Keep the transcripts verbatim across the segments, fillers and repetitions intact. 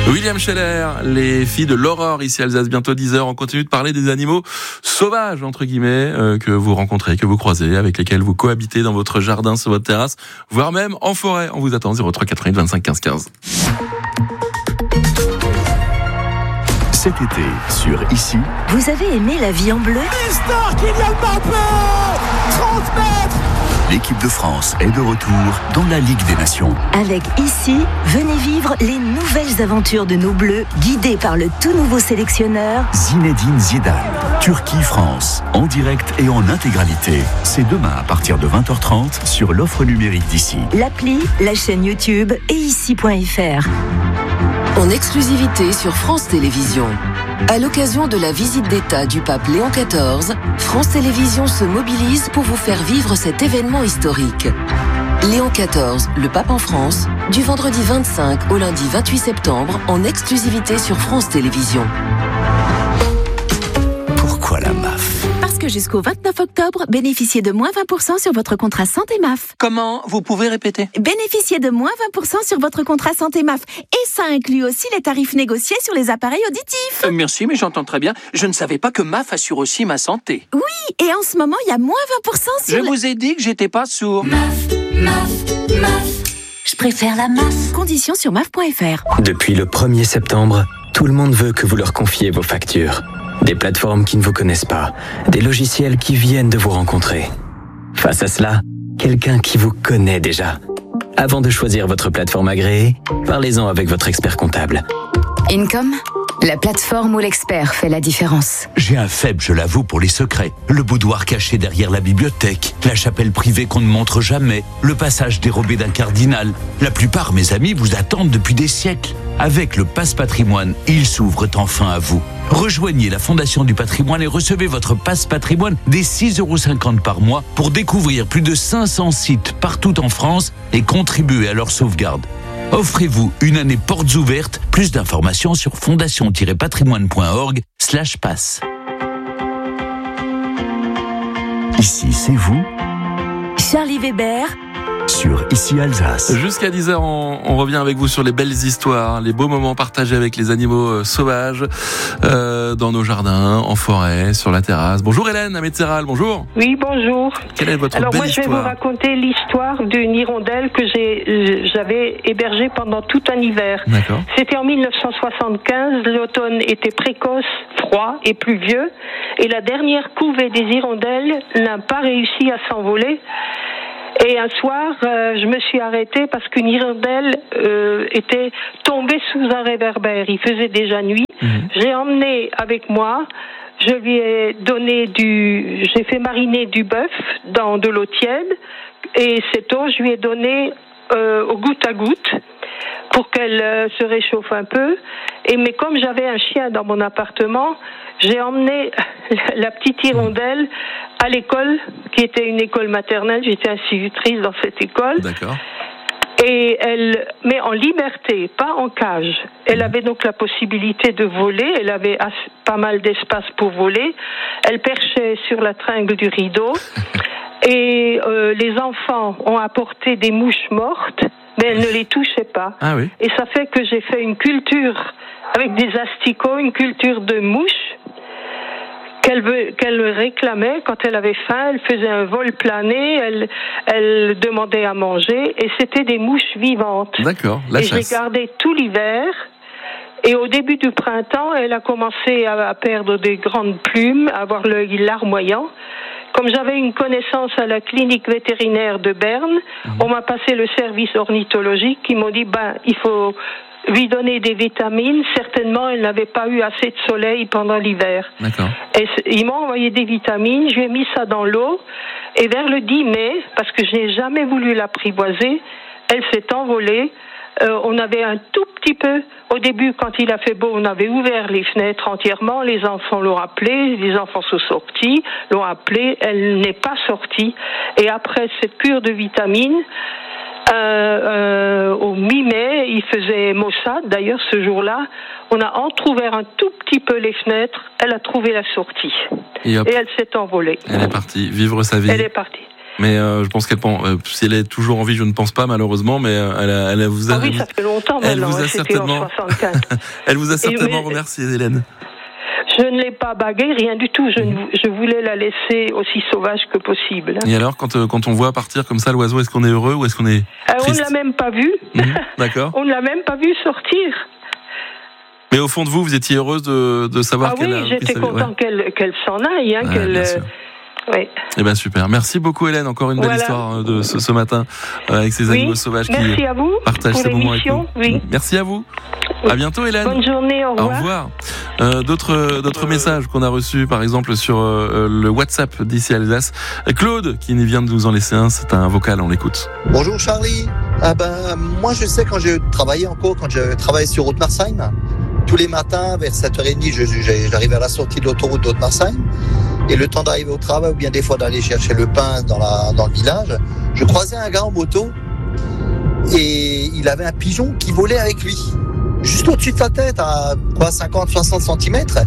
William Scheller, les filles de l'Aurore ici à Alsace, bientôt dix heures. On continue de parler des animaux sauvages, entre guillemets, euh, que vous rencontrez, que vous croisez, avec lesquels vous cohabitez dans votre jardin, sur votre terrasse, voire même en forêt. On vous attend, zéro trois quatre-vingt-huit vingt-cinq quinze quinze. Cet été, sur Ici. Vous avez aimé la vie en bleu ? Mister Kylian Mbappé, trente mètres. L'équipe de France est de retour dans la Ligue des Nations. Avec Ici, venez vivre les nouvelles aventures de nos Bleus, guidés par le tout nouveau sélectionneur Zinedine Zidane. Turquie-France, en direct et en intégralité. C'est demain à partir de vingt heures trente sur l'offre numérique d'Ici. L'appli, la chaîne YouTube et ici point f r. En exclusivité sur France Télévisions. À l'occasion de la visite d'État du pape Léon quatorze, France Télévisions se mobilise pour vous faire vivre cet événement historique. Léon quatorze, le pape en France, du vendredi vingt-cinq au lundi vingt-huit septembre, en exclusivité sur France Télévisions. Pourquoi la M A F ? Parce que jusqu'au vingt-neuf octobre, bénéficiez de moins vingt pour cent sur votre contrat santé M A F. Comment ? Vous pouvez répéter ? Bénéficiez de moins vingt pour cent sur votre contrat santé M A F. Et ça inclut aussi les tarifs négociés sur les appareils auditifs. Euh, merci, mais j'entends très bien. Je ne savais pas que M A F assure aussi ma santé. Oui, et en ce moment, il y a moins vingt pour cent sur... Je le... vous ai dit que j'étais pas sourd. M A F, M A F, M A F. Je préfère la M A F. Conditions sur M A F point f r. Depuis le premier septembre, tout le monde veut que vous leur confiez vos factures. Des plateformes qui ne vous connaissent pas, des logiciels qui viennent de vous rencontrer. Face à cela, quelqu'un qui vous connaît déjà. Avant de choisir votre plateforme agréée, parlez-en avec votre expert comptable. Income, la plateforme où l'expert fait la différence. J'ai un faible, je l'avoue, pour les secrets. Le boudoir caché derrière la bibliothèque, la chapelle privée qu'on ne montre jamais, le passage dérobé d'un cardinal. La plupart, mes amis, vous attendent depuis des siècles. Avec le Pass Patrimoine, ils s'ouvrent enfin à vous. Rejoignez la Fondation du Patrimoine et recevez votre Pass Patrimoine dès six euros cinquante par mois pour découvrir plus de cinq cents sites partout en France et contribuer à leur sauvegarde. Offrez-vous une année portes ouvertes. Plus d'informations sur fondation tiret patrimoine point org slash pass. Ici, c'est vous. Charlie Weber. Sur Ici Alsace. Jusqu'à dix heures, on, on revient avec vous sur les belles histoires, les beaux moments partagés avec les animaux euh, sauvages, euh, dans nos jardins, en forêt, sur la terrasse. Bonjour Hélène, à Metzeral, bonjour. Oui, bonjour. Quelle est votre Alors belle moi, je vais histoire ? vous raconter l'histoire d'une hirondelle que j'ai, j'avais hébergée pendant tout un hiver. D'accord. C'était en dix-neuf cent soixante-quinze, l'automne était précoce, froid et pluvieux, et la dernière couvée des hirondelles n'a pas réussi à s'envoler. Et un soir, euh, je me suis arrêtée parce qu'une hirondelle euh, était tombée sous un réverbère. Il faisait déjà nuit. Mmh. J'ai emmené avec moi, je lui ai donné du... J'ai fait mariner du bœuf dans de l'eau tiède. Et cette eau, je lui ai donné euh, au goutte à goutte pour qu'elle euh, se réchauffe un peu. Et mais comme j'avais un chien dans mon appartement, j'ai emmené la petite hirondelle à l'école, qui était une école maternelle. J'étais institutrice dans cette école. D'accord. Et elle, mais en liberté, pas en cage. Elle avait donc la possibilité de voler. Elle avait assez, pas mal d'espace pour voler. Elle perchait sur la tringle du rideau. Et euh, les enfants ont apporté des mouches mortes, mais elle ne les touchait pas. Ah oui. Et ça fait que j'ai fait une culture avec des asticots, une culture de mouches qu'elle, veut, qu'elle réclamait quand elle avait faim. Elle faisait un vol plané, elle, elle demandait à manger, et c'était des mouches vivantes. D'accord, la et chasse. Et je l'ai gardée tout l'hiver. Et au début du printemps, elle a commencé à, à perdre des grandes plumes, à avoir l'œil larmoyant. Comme j'avais une connaissance à la clinique vétérinaire de Berne, mmh. on m'a passé le service ornithologique. Ils m'ont dit, ben, il faut lui donner des vitamines. Certainement, elle n'avait pas eu assez de soleil pendant l'hiver. D'accord. Et ils m'ont envoyé des vitamines. Je lui ai mis ça dans l'eau. Et vers le dix mai, parce que je n'ai jamais voulu l'apprivoiser, elle s'est envolée. Euh, on avait un tout petit peu, au début quand il a fait beau, on avait ouvert les fenêtres entièrement, les enfants l'ont appelée, les enfants sont sortis, l'ont appelée, elle n'est pas sortie. Et après cette cure de vitamines, euh, euh, au mi-mai, il faisait maussade, d'ailleurs ce jour-là, on a entrouvert un tout petit peu les fenêtres, elle a trouvé la sortie. Et, hop, et elle s'est envolée. Elle est partie, vivre sa vie. Elle est partie. Mais euh, je pense qu'elle pense, euh, si elle est toujours en vie, je ne pense pas malheureusement, mais euh, elle, a, elle a vous a. Ah oui, ça fait longtemps elle maintenant. vous a C'était certainement. en soixante-quinze. Elle vous a certainement Et, mais, remercié, Hélène. Je ne l'ai pas baguée, rien du tout. Je, mmh. je voulais la laisser aussi sauvage que possible. Et alors, quand, euh, quand on voit partir comme ça l'oiseau, est-ce qu'on est heureux ou est-ce qu'on est triste ? euh, On ne l'a même pas vu. Mmh, d'accord. On ne l'a même pas vu sortir. Mais au fond de vous, vous étiez heureuse de, de savoir ah qu'elle oui, a... j'étais contente ouais. qu'elle, qu'elle s'en aille. Hein, ouais, qu'elle, bien sûr. Oui. Eh ben super. Merci beaucoup Hélène. Encore une belle voilà. histoire de ce, ce matin euh, avec ces oui. animaux sauvages Merci qui à vous partagent pour ces moments avec nous. Oui. Merci à vous. À bientôt Hélène. Bonne journée. Au revoir. Au revoir. Euh, d'autres d'autres messages qu'on a reçus par exemple sur euh, le WhatsApp d'ici Alsace. Claude qui vient de nous en laisser un. C'est un vocal. On l'écoute. Bonjour Charlie. Ah ben moi je sais quand je travaillais encore quand je travaillais sur Haute-Marsheim. Tous les matins, vers sept heures trente, je, je, j'arrivais à la sortie de l'autoroute d'Haute-Marsheim. Et le temps d'arriver au travail, ou bien des fois d'aller chercher le pain dans, la, dans le village, je croisais un gars en moto. Et il avait un pigeon qui volait avec lui. Juste au-dessus de sa tête, à quoi, cinquante, soixante centimètres.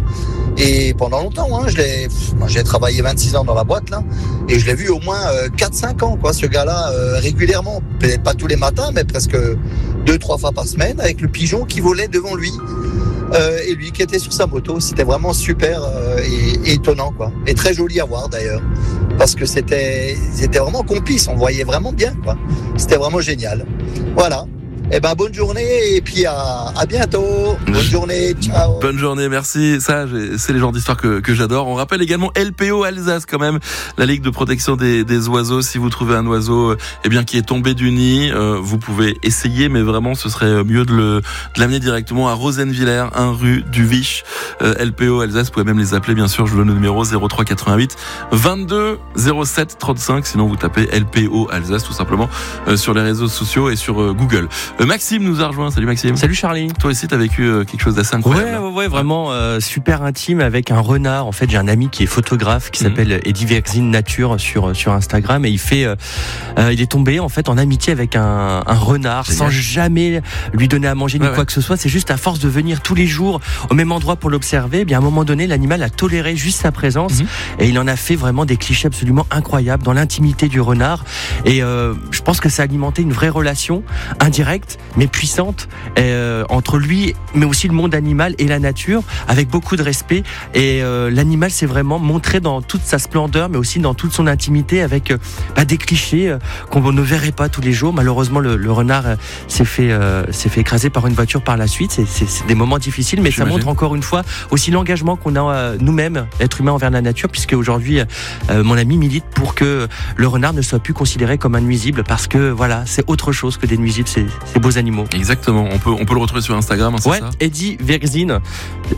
Et pendant longtemps, hein, je l'ai, moi, j'ai travaillé vingt-six ans dans la boîte, là. Et je l'ai vu au moins euh, quatre cinq ans, quoi, ce gars-là, euh, régulièrement. Peut-être pas tous les matins, mais presque deux, trois fois par semaine, avec le pigeon qui volait devant lui. Euh, et lui qui était sur sa moto, c'était vraiment super euh, et, et étonnant quoi, et très joli à voir d'ailleurs, parce que c'était, ils étaient vraiment complices, on voyait vraiment bien quoi, c'était vraiment génial. Voilà. Eh ben bonne journée et puis à, à bientôt. Bonne journée, ciao. Bonne journée, merci. Ça, c'est les genres d'histoires que, que j'adore. On rappelle également L P O Alsace quand même, la Ligue de protection des, des oiseaux. Si vous trouvez un oiseau, eh bien qui est tombé du nid, euh, vous pouvez essayer, mais vraiment ce serait mieux de le de l'amener directement à Rosenwiller, un rue du Vich. Euh, L P O Alsace, vous pouvez même les appeler bien sûr. Je vous donne le numéro zéro trois quatre-vingt-huit vingt-deux zéro sept trente-cinq. Sinon vous tapez L P O Alsace tout simplement euh, sur les réseaux sociaux et sur euh, Google. Maxime nous a rejoint. Salut Maxime. Salut Charlie. Toi aussi, t'as vécu euh, quelque chose d'assez incroyable. Ouais, ouais, ouais vraiment euh, super intime avec un renard. En fait, j'ai un ami qui est photographe qui mmh. s'appelle Eddie Verzin Nature sur sur Instagram et il fait, euh, euh, il est tombé en fait en amitié avec un, un renard. Génial. Sans jamais lui donner à manger ni ouais, quoi ouais. que ce soit. C'est juste à force de venir tous les jours au même endroit pour l'observer. Eh bien, à un moment donné, l'animal a toléré juste sa présence mmh. et il en a fait vraiment des clichés absolument incroyables dans l'intimité du renard. Et euh, je pense que ça a alimenté une vraie relation indirecte mais puissante euh, entre lui mais aussi le monde animal et la nature avec beaucoup de respect et euh, l'animal s'est vraiment montré dans toute sa splendeur mais aussi dans toute son intimité avec euh, bah, des clichés euh, qu'on ne verrait pas tous les jours. Malheureusement le, le renard euh, s'est fait euh, s'est fait écraser par une voiture par la suite. C'est, c'est, c'est des moments difficiles mais J'imagine. Ça montre encore une fois aussi l'engagement qu'on a euh, nous-mêmes, être humain envers la nature, puisque aujourd'hui euh, mon ami milite pour que le renard ne soit plus considéré comme un nuisible parce que voilà, c'est autre chose que des nuisibles, c'est, c'est beaux animaux. Exactement, on peut, on peut le retrouver sur Instagram, hein, c'est ouais, ça ? Eddie Verzin,